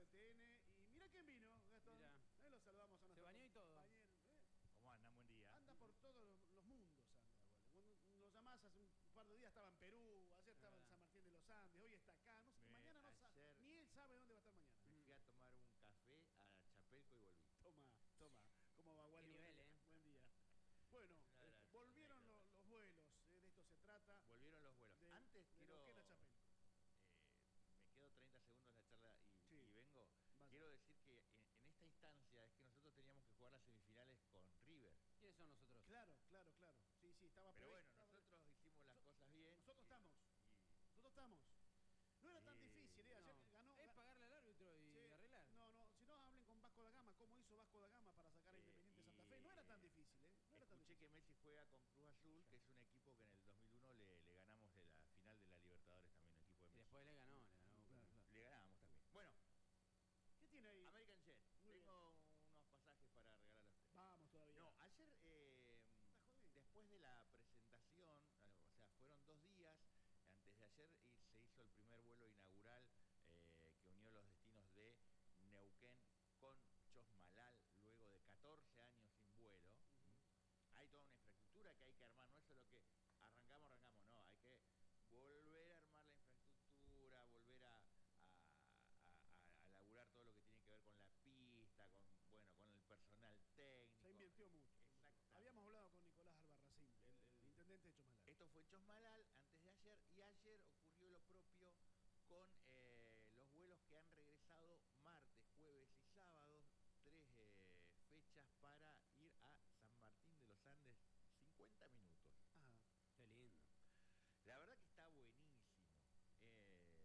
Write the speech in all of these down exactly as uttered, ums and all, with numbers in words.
de T N. Y mira quién vino, Gastón. Eh, lo saludamos a nuestro Se bañó y todo. compañero. Eh. ¿Cómo andan? Buen día. Anda por todos los, los mundos, anda. Bueno. Cuando lo llamás hace un par de días estaba en Perú, ayer estaba en San Martín de los Andes, hoy está acá. No sé, Me, mañana no sabe. Ni él sabe dónde va a estar mañana. Me fui a tomar un café a Chapelco y volví. Toma, toma. ¿Cómo va, Wally? Qué nivel, buen, eh. buen día. Bueno, eh, volvieron lo, los vuelos, eh, de esto se trata. Volvieron los vuelos. De, Antes de quiero... Neuquén a Chapelco. Eh, me quedo treinta segundos de la charla y, sí. y vengo. Vaya. Quiero decir que en, en esta instancia es que nosotros teníamos que jugar las semifinales con River. ¿Quiénes son nosotros? Claro, claro, claro. Sí, sí, estaba Pero previsto, bueno, estaba nosotros pre... hicimos las so cosas bien. Nosotros y, estamos. Y... Nosotros estamos. No era sí. tan difícil, ¿eh? Ayer no. ganó. Es pagarle al árbitro y sí. arreglar. No, no, si no hablen con Vasco da Gama, cómo hizo Vasco da Gama para sacar a Independiente eh, Santa Fe. No era tan difícil, ¿eh? No era tan escuché difícil. que Messi juega con Cruz Azul, que es un equipo que en el dos mil uno le, le ganamos de la final de la Libertadores también, un equipo de Messi. Y después le ganó, le ganó. Claro, claro. Le ganamos también. Bueno. ¿Qué tiene ahí? American Jet. Muy Tengo bien. unos pasajes para regalar a ustedes. Vamos todavía. No, ayer, eh, después de la presentación, o sea, fueron dos días, antes de ayer y se hizo el primer vuelo inaugural eh, que unió los destinos de Neuquén con Chosmalal, luego de catorce años sin vuelo. Uh-huh. Hay toda una infraestructura que hay que armar, no es solo que arrancamos, arrancamos, no, hay que volver a armar la infraestructura, volver a... a A, a laburar todo lo que tiene que ver con la pista, con bueno, con el personal técnico. Se invirtió mucho. Exacto. Habíamos hablado con Nicolás Albarracín, el, el intendente de Chosmalal. Esto fue en Chosmalal antes de ayer, y ayer ocurrió lo propio con eh, los vuelos que han regresado martes, jueves y sábados, tres eh, fechas para ir a San Martín de los Andes, cincuenta minutos. Ajá. Qué lindo. La verdad que está buenísimo. Eh,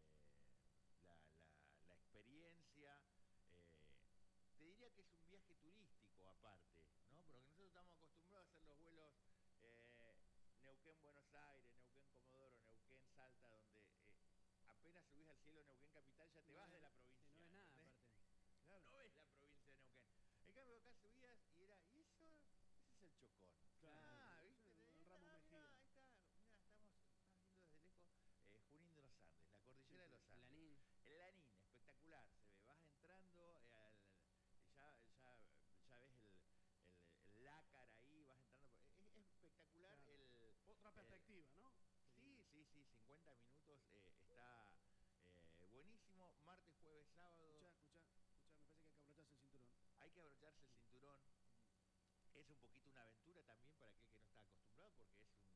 La, la, la experiencia, eh, te diría que es un viaje turístico aparte, ¿no? Porque nosotros estamos acostumbrados a hacer los vuelos eh, Neuquén-Buenos Aires, Neuquén-Comodoro, Neuquén-Salta, donde eh, apenas subís al cielo Neuquén-Capital ya te no vas es, de la provincia. Sí, no es nada, ¿entendés? aparte. Claro. No ves la provincia de Neuquén. En cambio acá subías y era, ¿y eso? Ese es el Chocón. Claro. Ah, ¿viste? El Ramos ah, Mejía. Mirá, ahí está, mirá, estamos, estamos viendo desde lejos eh, Junín de los Andes, la cordillera sí, sí, de los Andes. El Lanín. El Lanín, espectacular, se ve, vas entrando, eh, al, ya, ya, ya ves el, el, el lácar ahí, vas entrando, es, es espectacular. Claro. el Otra perspectiva, el, ¿no? Sí, sí, sí, cincuenta minutos, eh, está eh, buenísimo, martes, jueves, sábado. Escuchá, escuchá, escuchá, me parece que hay que abrocharse el cinturón. Hay que abrocharse el cinturón. Es un poquito una aventura también para aquel que no está acostumbrado, porque es un